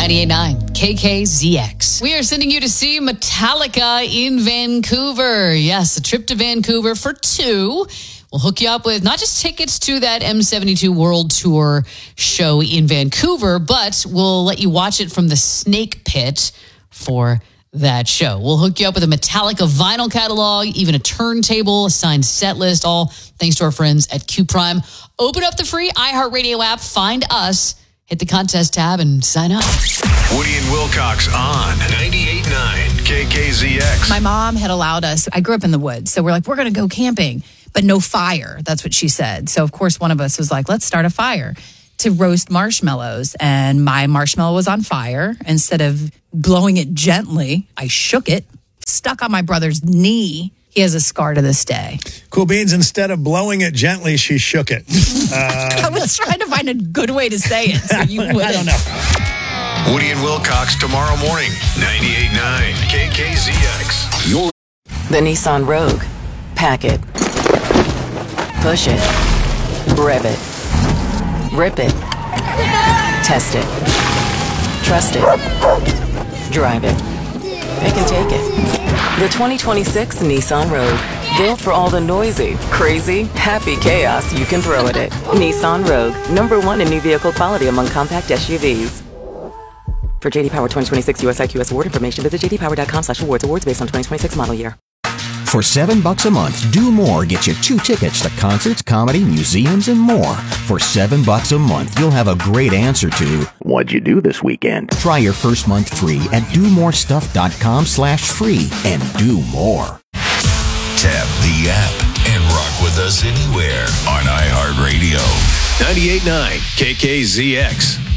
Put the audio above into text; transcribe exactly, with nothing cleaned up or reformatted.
ninety-eight point nine K K Z X. We are sending you to see Metallica in Vancouver. Yes, a trip to Vancouver for two. We'll hook you up with not just tickets to that M seventy-two World Tour show in Vancouver, but we'll let you watch it from the Snake Pit for that show. We'll hook you up with a Metallica vinyl catalog, even a turntable, a signed set list, all thanks to our friends at Q Prime. Open up the free iHeartRadio app, find us, hit the contest tab, and sign up. Woody and Wilcox on ninety-eight point nine K K Z X. My mom had allowed us, I grew up in the woods, so we're like, we're going to go camping, but no fire. That's what she said. So, of course, one of us was like, let's start a fire to roast marshmallows. And my marshmallow was on fire. Instead of blowing it gently, I shook it, stuck on my brother's knee. He has a scar to this day. Cool beans, instead of blowing it gently, she shook it. Uh, I was trying to find a good way to say it so you wouldn't. I don't know. Woody and Wilcox tomorrow morning, ninety-eight point nine K K Z X. Your- The Nissan Rogue. Pack it. Push it. Rev it. Rip it. Test it. Trust it. Drive it. Pick and take it. The twenty twenty-six Nissan Rogue. Built for all the noisy, crazy, happy chaos you can throw at it. Nissan Rogue. Number one in new vehicle quality among compact S U Vs. For J D Power twenty twenty-six U S I Q S award information, visit j d power dot com slash awards. Awards based on twenty twenty-six model year. For seven bucks a month, Do More gets you two tickets to concerts, comedy, museums, and more. For seven bucks a month, you'll have a great answer to what'd you do this weekend? Try your first month free at do more stuff dot com slash free and do more. Tap the app and rock with us anywhere on iHeartRadio. ninety-eight point nine K K Z X.